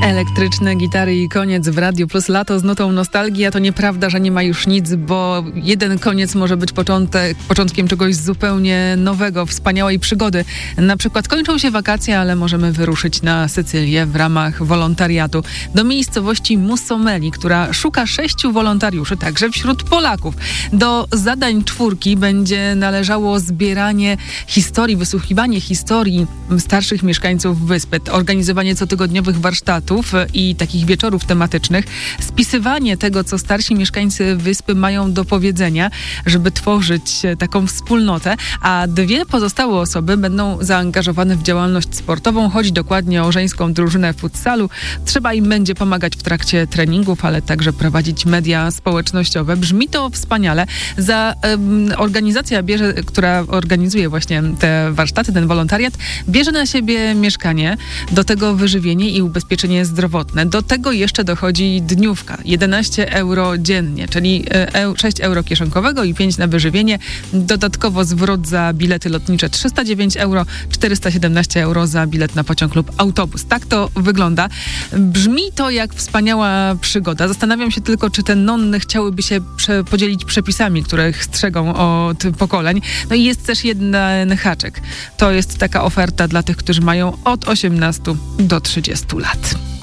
Elektryczne gitary i koniec w Radiu Plus Lato z nutą nostalgii, a to nieprawda, że nie ma już nic, bo jeden koniec może być początkiem czegoś zupełnie nowego, wspaniałej przygody. Na przykład kończą się wakacje, ale możemy wyruszyć na Sycylię w ramach wolontariatu do miejscowości Mussomeli, która szuka 6 wolontariuszy, także wśród Polaków. Do zadań 4 będzie należało zbieranie historii, wysłuchiwanie historii starszych mieszkańców wyspy, organizowanie cotygodniowych warsztatów i takich wieczorów tematycznych, spisywanie tego, co starsi mieszkańcy wyspy mają do powiedzenia, żeby tworzyć taką wspólnotę, a 2 pozostałe osoby będą zaangażowane w działalność sportową. Chodzi dokładnie o żeńską drużynę futsalu. Trzeba im będzie pomagać w trakcie treningów, ale także prowadzić media społecznościowe. Brzmi to wspaniale. Organizacja która organizuje właśnie te warsztaty, ten wolontariat, bierze na siebie mieszkanie, do tego wyżywienie i ubezpieczenie zdrowotne. Do tego jeszcze dochodzi dniówka. 11 euro dziennie, czyli 6 euro kieszonkowego i 5 na wyżywienie. Dodatkowo zwrot za bilety lotnicze 309 euro, 417 euro za bilet na pociąg lub autobus. Tak to wygląda. Brzmi to jak wspaniała przygoda. Zastanawiam się tylko, czy te nonny chciałyby się podzielić przepisami, których strzegą od pokoleń. No i jest też jeden haczyk. To jest taka oferta dla tych, którzy mają od 18 do 30 lat.